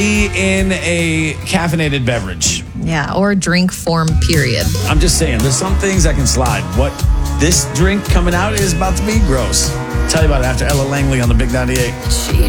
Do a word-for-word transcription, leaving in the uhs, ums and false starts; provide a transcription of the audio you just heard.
in a caffeinated beverage. Yeah, or drink form, period. I'm just saying, there's some things that can slide. What this drink coming out is about to be gross. Tell you about it after Ella Langley on the Big ninety-eight. She